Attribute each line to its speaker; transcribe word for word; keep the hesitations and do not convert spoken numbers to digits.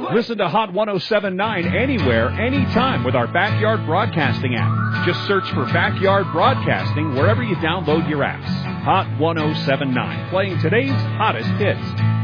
Speaker 1: Listen to Hot one oh seven point nine anywhere, anytime with our Backyard Broadcasting app. Just search for Backyard Broadcasting wherever you download your apps. Hot one oh seven point nine, playing today's hottest hits.